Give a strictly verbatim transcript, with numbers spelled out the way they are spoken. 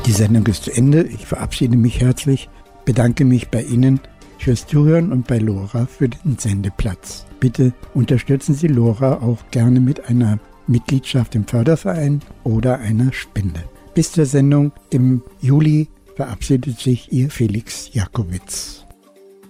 Die Sendung ist zu Ende. Ich verabschiede mich herzlich, bedanke mich bei Ihnen fürs Zuhören und bei Lora für den Sendeplatz. Bitte unterstützen Sie Lora auch gerne mit einer Mitgliedschaft im Förderverein oder einer Spende. Bis zur Sendung im Juli verabschiedet sich Ihr Felix Jakowitz.